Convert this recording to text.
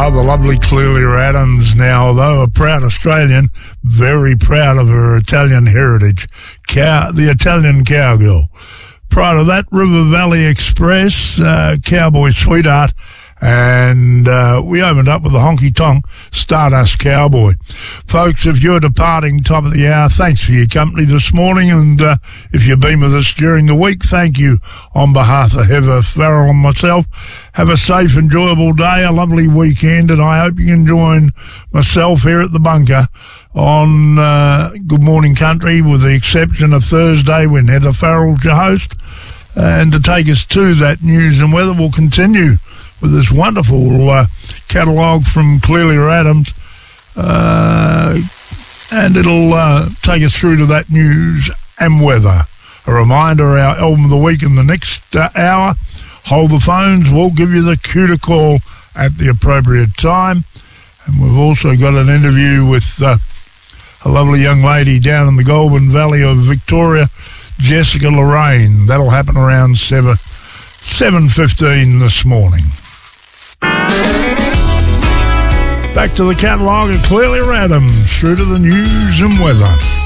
The lovely Clelia Adams, now, though a proud Australian, very proud of her Italian heritage, the Italian cowgirl. Prior to that, River Valley Express, Cowboy Sweetheart, and we opened up with the honky-tonk Stardust Cowboy. Folks, if you're departing top of the hour, thanks for your company this morning, and if you've been with us during the week, thank you on behalf of Heather Farrell and myself. Have a safe, enjoyable day, a lovely weekend, and I hope you can join myself here at the bunker on Good Morning Country, with the exception of Thursday when Heather Farrell's your host. And to take us to that news and weather, we'll continue with this wonderful catalogue from Clelia Adams, and it'll take us through to that news and weather. A reminder, our album of the week in the next hour. Hold the phones, we'll give you the cue to call at the appropriate time. And we've also got an interview with a lovely young lady down in the Goulburn Valley of Victoria, Jessica Lorraine. That'll happen around 7:15 this morning. Back to the catalogue of Clelia Adams, through to the news and weather.